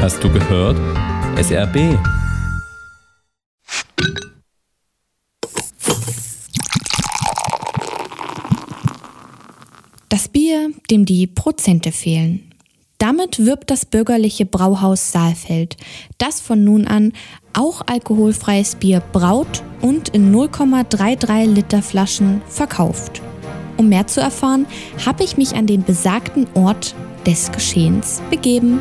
Hast du gehört? SRB. Das Bier, dem die Prozente fehlen. Damit wirbt das bürgerliche Brauhaus Saalfeld, das von nun an auch alkoholfreies Bier braut und in 0,33 Liter Flaschen verkauft. Um mehr zu erfahren, habe ich mich an den besagten Ort des Geschehens begeben.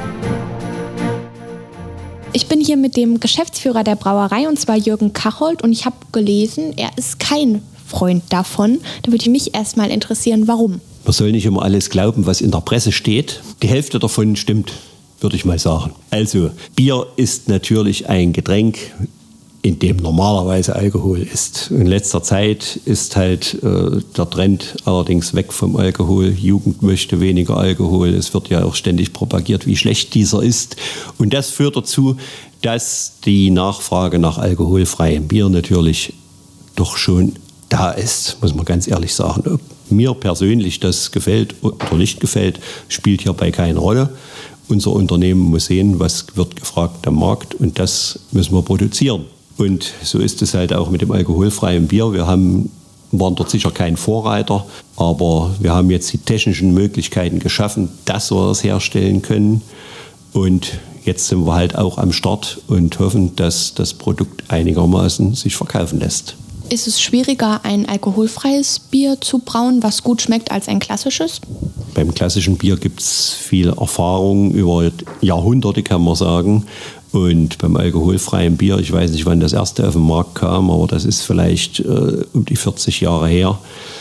Ich bin hier mit dem Geschäftsführer der Brauerei, und zwar Jürgen Kachold, und ich habe gelesen, er ist kein Freund davon. Da würde mich erstmal interessieren, warum. Man soll nicht immer alles glauben, was in der Presse steht. Die Hälfte davon stimmt, würde ich mal sagen. Also, Bier ist natürlich ein Getränk, in dem normalerweise Alkohol ist. In letzter Zeit ist halt der Trend allerdings weg vom Alkohol. Jugend möchte weniger Alkohol. Es wird ja auch ständig propagiert, wie schlecht dieser ist. Und das führt dazu, dass die Nachfrage nach alkoholfreiem Bier natürlich doch schon da ist, muss man ganz ehrlich sagen. Ob mir persönlich das gefällt oder nicht gefällt, spielt hierbei keine Rolle. Unser Unternehmen muss sehen, was wird gefragt am Markt, und das müssen wir produzieren. Und so ist es halt auch mit dem alkoholfreien Bier. Wir waren dort sicher kein Vorreiter, aber wir haben jetzt die technischen Möglichkeiten geschaffen, dass wir es herstellen können. Und jetzt sind wir halt auch am Start und hoffen, dass das Produkt einigermaßen sich verkaufen lässt. Ist es schwieriger, ein alkoholfreies Bier zu brauen, was gut schmeckt, als ein klassisches? Beim klassischen Bier gibt es viel Erfahrung über Jahrhunderte, kann man sagen. Und beim alkoholfreien Bier, ich weiß nicht, wann das erste auf den Markt kam, aber das ist vielleicht um die 40 Jahre her.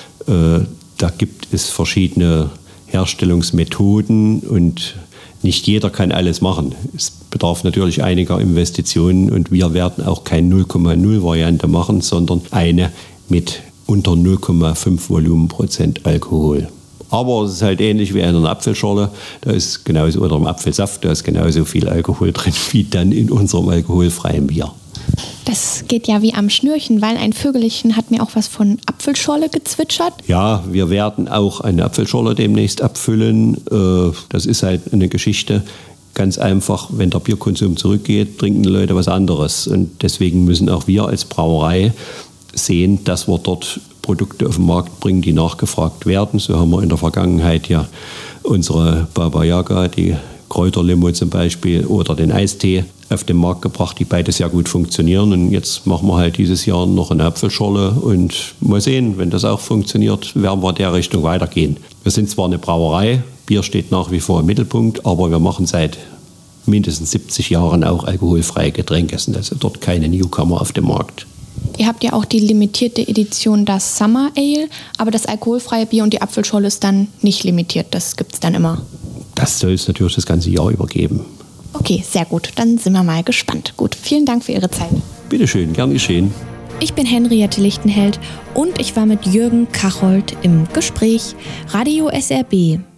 Da gibt es verschiedene Herstellungsmethoden und nicht jeder kann alles machen. Es bedarf natürlich einiger Investitionen, und wir werden auch keine 0,0-Variante machen, sondern eine mit unter 0,5 Volumenprozent Alkohol. Aber es ist halt ähnlich wie in einer Apfelschorle, da ist genauso, oder im Apfelsaft, da ist genauso viel Alkohol drin wie dann in unserem alkoholfreien Bier. Das geht ja wie am Schnürchen, weil ein Vögelchen hat mir auch was von Apfelschorle gezwitschert. Ja, wir werden auch eine Apfelschorle demnächst abfüllen. Das ist halt eine Geschichte. Ganz einfach, wenn der Bierkonsum zurückgeht, trinken die Leute was anderes. Und deswegen müssen auch wir als Brauerei sehen, dass wir dort Produkte auf den Markt bringen, die nachgefragt werden. So haben wir in der Vergangenheit ja unsere Baba Yaga, die Kräuterlimo zum Beispiel, oder den Eistee auf den Markt gebracht, die beide sehr gut funktionieren. Und jetzt machen wir halt dieses Jahr noch eine Apfelschorle und mal sehen, wenn das auch funktioniert, werden wir in der Richtung weitergehen. Wir sind zwar eine Brauerei, Bier steht nach wie vor im Mittelpunkt, aber wir machen seit mindestens 70 Jahren auch alkoholfreie Getränke. Es sind also dort keine Newcomer auf dem Markt. Ihr habt ja auch die limitierte Edition, das Summer Ale, aber das alkoholfreie Bier und die Apfelschorle ist dann nicht limitiert, das gibt es dann immer. Das soll es natürlich das ganze Jahr übergeben. Okay, sehr gut, dann sind wir mal gespannt. Gut, vielen Dank für Ihre Zeit. Bitte schön, gern geschehen. Ich bin Henriette Lichtenheld und ich war mit Jürgen Kachold im Gespräch. Radio SRB.